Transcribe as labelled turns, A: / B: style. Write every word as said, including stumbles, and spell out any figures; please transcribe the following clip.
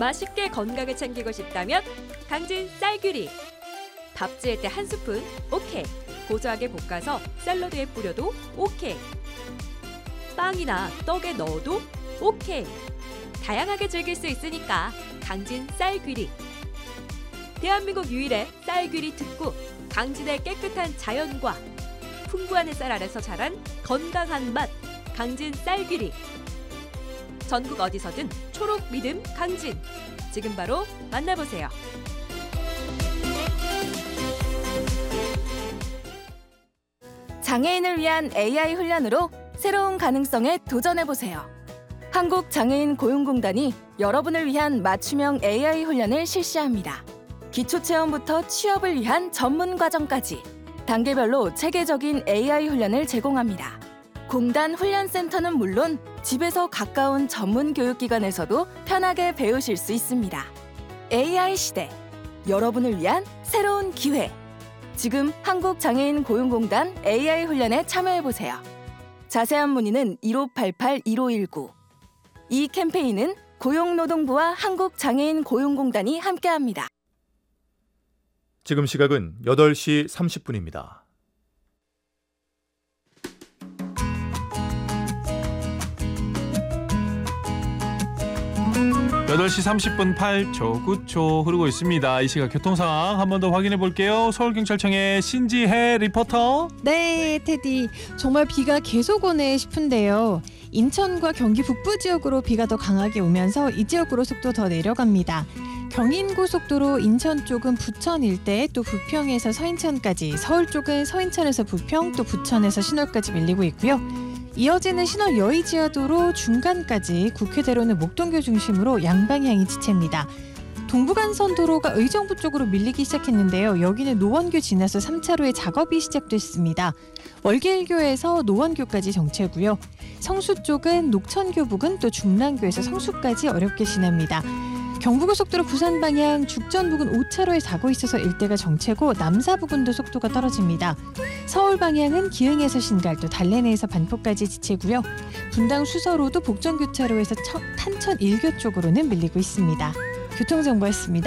A: 맛있게 건강을 챙기고 싶다면 강진 쌀귀리. 밥 지을 때 한 스푼 오케이. 고소하게 볶아서 샐러드에 뿌려도 오케이. 빵이나 떡에 넣어도 오케이. 다양하게 즐길 수 있으니까 강진 쌀귀리. 대한민국 유일의 쌀귀리 특구, 강진의 깨끗한 자연과 풍부한 햇살 아래서 자란 건강한 맛, 강진 쌀귀리. 전국 어디서든 초록 믿음 강진. 지금 바로 만나보세요.
B: 장애인을 위한 에이아이 훈련으로 새로운 가능성에 도전해보세요. 한국장애인 고용공단이 여러분을 위한 맞춤형 에이아이 훈련을 실시합니다. 기초체험부터 취업을 위한 전문 과정까지 단계별로 체계적인 에이아이 훈련을 제공합니다. 공단 훈련센터는 물론 집에서 가까운 전문 교육기관에서도 편하게 배우실 수 있습니다. 에이아이 시대, 여러분을 위한 새로운 기회. 지금 한국장애인 고용공단 에이아이 훈련에 참여해보세요. 자세한 문의는 일오팔팔 일오일구. 이 캠페인은 고용노동부와 한국장애인 고용공단이 함께합니다.
C: 지금 시각은 여덟 시 삼십 분입니다.
D: 여덟 시 삼십 분 팔 초, 구 초 흐르고 있습니다. 이 시각 교통 상황 한 번 더 확인해 볼게요. 서울경찰청의 신지혜 리포터.
E: 네, 테디. 정말 비가 계속 오네 싶은데요. 인천과 경기 북부 지역으로 비가 더 강하게 오면서 이 지역으로 속도 더 내려갑니다. 경인고속도로 인천 쪽은 부천 일대, 또 부평에서 서인천까지, 서울 쪽은 서인천에서 부평, 또 부천에서 신월까지 밀리고 있고요. 이어지는 신월 여의지하도로 중간까지, 국회대로는 목동교 중심으로 양방향이 지체입니다. 동부간선도로가 의정부 쪽으로 밀리기 시작했는데요. 여기는 노원교 지나서 삼 차로에 작업이 시작됐습니다. 월계일교에서 노원교까지 정체고요. 성수 쪽은 녹천교 부근, 또 중랑교에서 성수까지 어렵게 지납니다. 경부고속도로 부산 방향 죽전 부근 오 차로에 사고 있어서 일대가 정체고, 남사 부근도 속도가 떨어집니다. 서울 방향은 기흥에서 신갈, 또 달래내에서 반포까지 지체고요. 분당 수서로도 복전교차로에서 탄천 일교 쪽으로는 밀리고 있습니다. 교통정보였습니다.